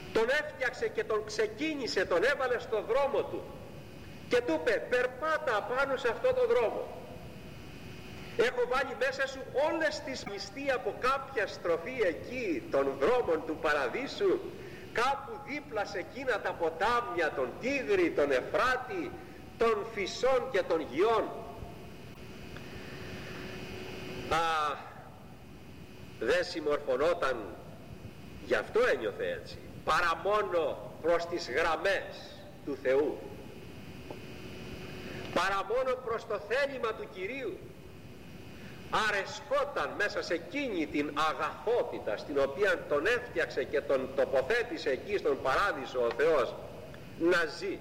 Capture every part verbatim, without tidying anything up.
τον έφτιαξε και τον ξεκίνησε, τον έβαλε στο δρόμο του και του είπε περπάτα πάνω σε αυτό το δρόμο. Έχω βάλει μέσα σου όλες τις μυστοί από κάποια στροφή εκεί των δρόμων του παραδείσου, κάπου δίπλα σε εκείνα τα ποτάμια, τον Τίγρη, τον Εφράτη, των Φυσών και των Γιών. Α, δεν συμμορφωνόταν, γι' αυτό ένιωθε έτσι, παρά μόνο προς τις γραμμές του Θεού, παρά μόνο προς το θέλημα του Κυρίου. Αρεσκόταν μέσα σε εκείνη την αγαθότητα στην οποία τον έφτιαξε και τον τοποθέτησε εκεί στον παράδεισο ο Θεός να ζει.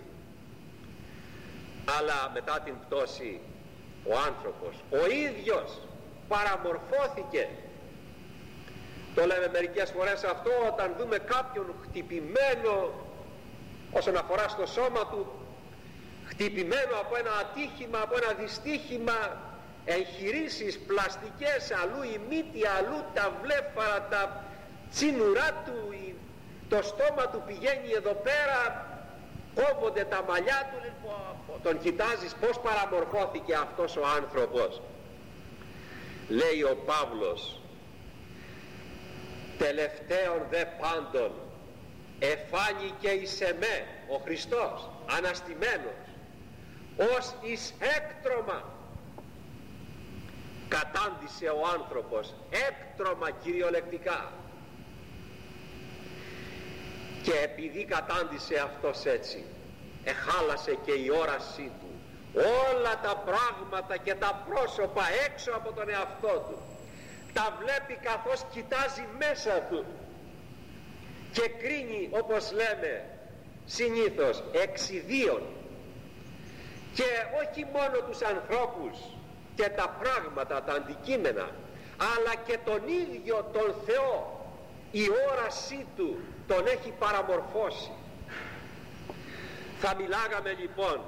Αλλά μετά την πτώση ο άνθρωπος ο ίδιος παραμορφώθηκε. Το λέμε μερικές φορές αυτό όταν δούμε κάποιον χτυπημένο όσον αφορά στο σώμα του, χτυπημένο από ένα ατύχημα, από ένα δυστύχημα, εγχειρήσεις πλαστικές, αλλού η μύτη, αλλού τα βλέφαρα, τα τσίνουρά του, το στόμα του πηγαίνει εδώ πέρα, κόβονται τα μαλλιά του. Λοιπόν, τον κοιτάζεις πως παραμορφώθηκε αυτός ο άνθρωπος. Λέει ο Παύλος, τελευταίον δε πάντων εφάνηκε εις εμέ ο Χριστός αναστημένος ως εις έκτρωμα. Κατάντησε ο άνθρωπος, έκτρωμα κυριολεκτικά, και επειδή κατάντησε αυτός έτσι, εχάλασε και η όρασή του, όλα τα πράγματα και τα πρόσωπα έξω από τον εαυτό του τα βλέπει καθώς κοιτάζει μέσα του και κρίνει, όπως λέμε συνήθως, εξιδίων, και όχι μόνο τους ανθρώπους και τα πράγματα, τα αντικείμενα, αλλά και τον ίδιο τον Θεό. Η όρασή του τον έχει παραμορφώσει. Θα μιλάγαμε λοιπόν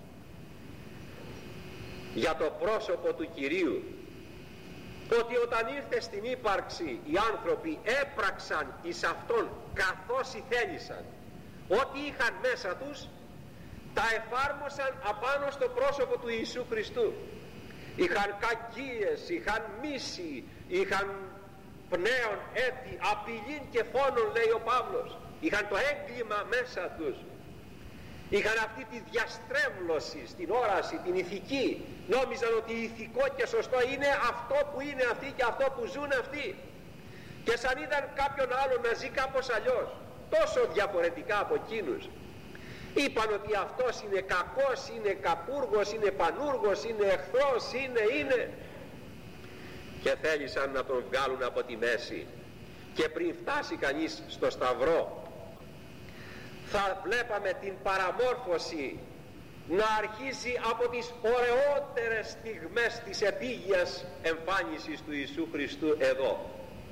για το πρόσωπο του Κυρίου, ότι όταν ήρθε στην ύπαρξη οι άνθρωποι έπραξαν εις Αυτόν καθώς ηθέλησαν. Ό,τι είχαν μέσα τους τα εφάρμοσαν απάνω στο πρόσωπο του Ιησού Χριστού. Είχαν κακίες, είχαν μίση, είχαν πνέον έτη, απειλήν και φόνον, λέει ο Παύλος. Είχαν το έγκλημα μέσα τους. Είχαν αυτή τη διαστρέβλωση στην όραση, την ηθική. Νόμιζαν ότι ηθικό και σωστό είναι αυτό που είναι αυτοί και αυτό που ζουν αυτοί. Και σαν είδαν κάποιον άλλο να ζει κάπως αλλιώς, τόσο διαφορετικά από εκείνους, είπαν ότι αυτός είναι κακός, είναι κακούργος, είναι πανούργος, είναι εχθρός, είναι, είναι. Και θέλησαν να τον βγάλουν από τη μέση. Και πριν φτάσει κανείς στο Σταυρό, θα βλέπαμε την παραμόρφωση να αρχίσει από τις ωραιότερες στιγμές της επίγειας εμφάνισης του Ιησού Χριστού εδώ.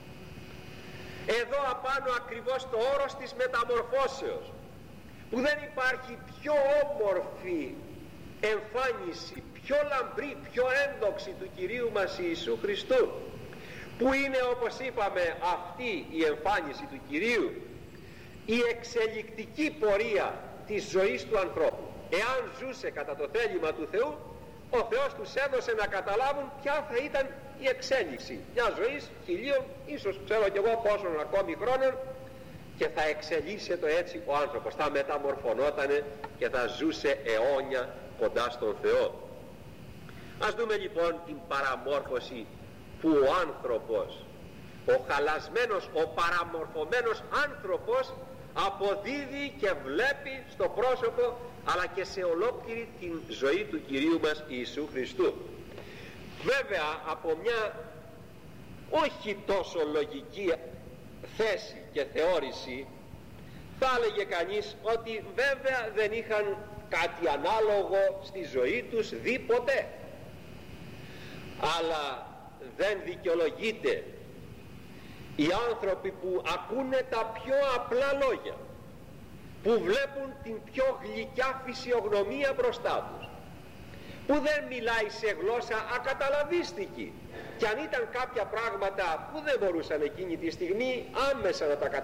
Εδώ απάνω ακριβώς το όρος της μεταμορφώσεως, που δεν υπάρχει πιο όμορφη εμφάνιση, πιο λαμπρή, πιο ένδοξη του Κυρίου μας Ιησού Χριστού, που είναι, όπως είπαμε, αυτή η εμφάνιση του Κυρίου, η εξελικτική πορεία της ζωής του ανθρώπου. Εάν ζούσε κατά το θέλημα του Θεού, ο Θεός τους έδωσε να καταλάβουν ποια θα ήταν η εξέλιξη μια ζωής χιλίων, ίσως ξέρω κι εγώ πόσων ακόμη χρόνων, και θα εξελίσσεται έτσι ο άνθρωπος, θα μεταμορφωνότανε και θα ζούσε αιώνια κοντά στον Θεό. Ας δούμε λοιπόν την παραμόρφωση που ο άνθρωπος, ο χαλασμένος, ο παραμορφωμένος άνθρωπος αποδίδει και βλέπει στο πρόσωπο αλλά και σε ολόκληρη την ζωή του Κυρίου μας Ιησού Χριστού. Βέβαια από μια όχι τόσο λογική θέση και θεώρηση θα έλεγε κανείς ότι βέβαια δεν είχαν κάτι ανάλογο στη ζωή τους δει ποτέ, αλλά δεν δικαιολογείται οι άνθρωποι που ακούνε τα πιο απλά λόγια, που βλέπουν την πιο γλυκιά φυσιογνωμία μπροστά τους, που δεν μιλάει σε γλώσσα ακαταλαβίστικη, και αν ήταν κάποια πράγματα που δεν μπορούσαν εκείνη τη στιγμή άμεσα να τα καταλάβουν,